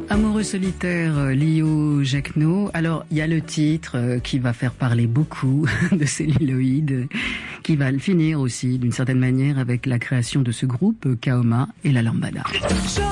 Amoureux solitaire, Lio Jacquenot. Alors, il y a le titre qui va faire parler beaucoup de Celluloïd, qui va le finir aussi, d'une certaine manière, avec la création de ce groupe, Kaoma et la Lambada.